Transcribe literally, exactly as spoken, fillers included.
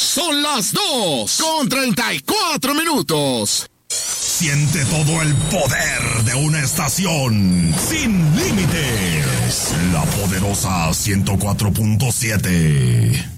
Son las dos con treinta y cuatro minutos. Siente todo el poder de una estación sin límites. La poderosa ciento cuatro punto siete.